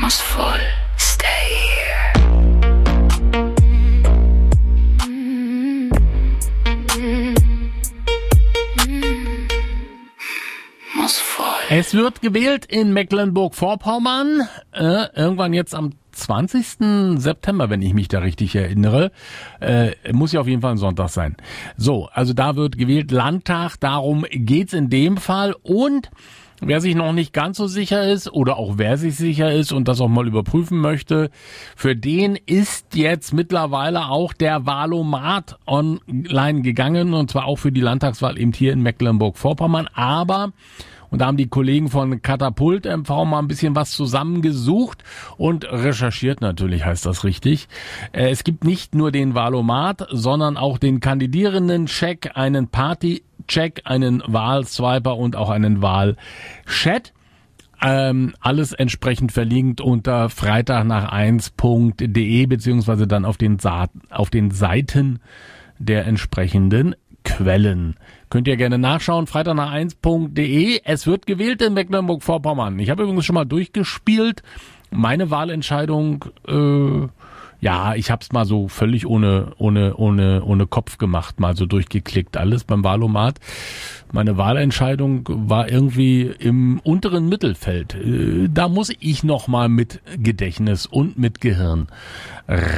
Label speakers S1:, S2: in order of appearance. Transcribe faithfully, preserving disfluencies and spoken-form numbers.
S1: muss voll. Stay here.
S2: Es wird gewählt in Mecklenburg-Vorpommern, äh, irgendwann jetzt am zwanzigsten September, wenn ich mich da richtig erinnere. Äh, muss ja auf jeden Fall ein Sonntag sein. So, also da wird gewählt Landtag, darum geht's in dem Fall. Und wer sich noch nicht ganz so sicher ist oder auch wer sich sicher ist und das auch mal überprüfen möchte, für den ist jetzt mittlerweile auch der Wahlomat online gegangen, und zwar auch für die Landtagswahl eben hier in Mecklenburg-Vorpommern. Aber, und da haben die Kollegen von Katapult M V mal ein bisschen was zusammengesucht und recherchiert, natürlich heißt das richtig. Es gibt nicht nur den Wahlomat, sondern auch den Kandidierenden-Check, einen Party-Check, einen Wahlswiper und auch einen Wahlchat. Ähm, alles entsprechend verlinkt unter freitag nach eins punkt de beziehungsweise dann auf den, Sa- auf den Seiten der entsprechenden Quellen. Könnt ihr gerne nachschauen, freitag nach eins punkt de. Es wird gewählt in Mecklenburg-Vorpommern. Ich habe übrigens schon mal durchgespielt. Meine Wahlentscheidung, äh, ja, ich habe es mal so völlig ohne ohne ohne ohne Kopf gemacht, mal so durchgeklickt, alles beim Wahlomat. Meine Wahlentscheidung war irgendwie im unteren Mittelfeld. Äh, da muss ich noch mal mit Gedächtnis und mit Gehirn